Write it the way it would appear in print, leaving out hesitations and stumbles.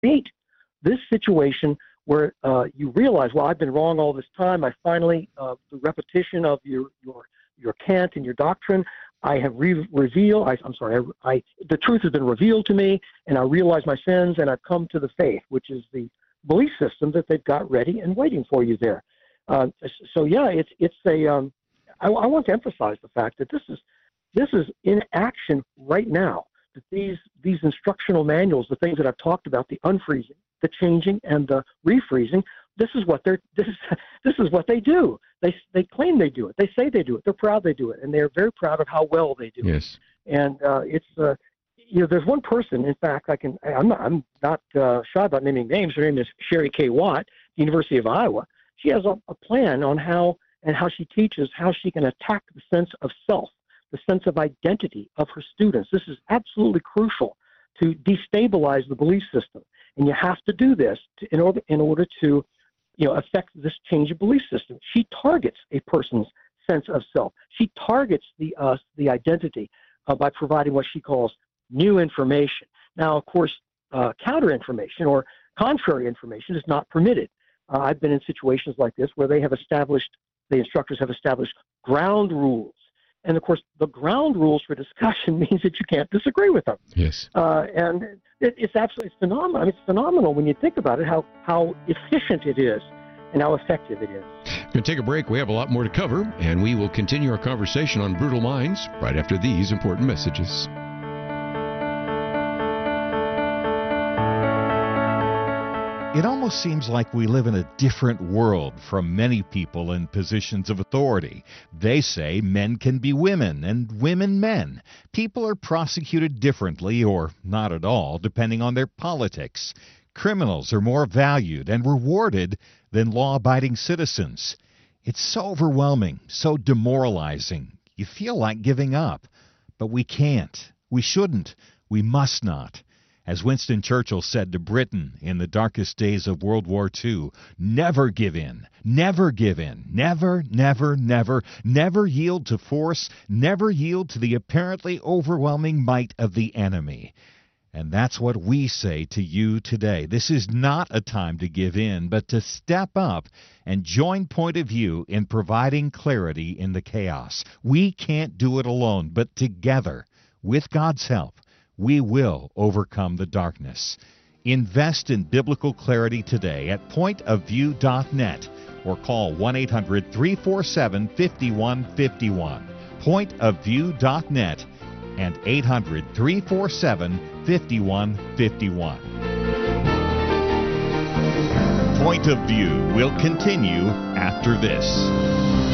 create this situation where you realize, well, I've been wrong all this time. I finally, the repetition of your cant and your doctrine, I have the truth has been revealed to me, and I realize my sins, and I've come to the faith, which is the belief system that they've got ready and waiting for you there. So yeah, I want to emphasize the fact that this is in action right now. That these instructional manuals, the things that I've talked about, the unfreezing, the changing, and the refreezing, this is what they do. They claim they do it. They say they do it. They're proud they do it, and they're very proud of how well they do yes. it. And there's one person. In fact, I'm not shy about naming names. Her name is Sherry K. Watt, University of Iowa. She has a plan on how she teaches how she can attack the sense of self, the sense of identity of her students. This is absolutely crucial to destabilize the belief system, and you have to do this in order to affect this change of belief system. She targets a person's sense of self. She targets the identity by providing what she calls new information. Now, of course, counter information or contrary information is not permitted. I've been in situations like this where the instructors have established ground rules. And of course, the ground rules for discussion means that you can't disagree with them. Yes. And it's absolutely phenomenal. I mean, it's phenomenal when you think about it, how efficient it is and how effective it is. We're going to take a break. We have a lot more to cover, and we will continue our conversation on Brutal Minds right after these important messages. It almost seems like we live in a different world from many people in positions of authority. They say men can be women and women men. People are prosecuted differently or not at all, depending on their politics. Criminals are more valued and rewarded than law-abiding citizens. It's so overwhelming, so demoralizing. You feel like giving up. But we can't. We shouldn't. We must not. As Winston Churchill said to Britain in the darkest days of World War II, never give in, never give in, never, never, never, never yield to force, never yield to the apparently overwhelming might of the enemy. And that's what we say to you today. This is not a time to give in, but to step up and join Point of View in providing clarity in the chaos. We can't do it alone, but together, with God's help, we will overcome the darkness. Invest in biblical clarity today at pointofview.net or call 1-800-347-5151. Pointofview.net and 800-347-5151. Point of View will continue after this.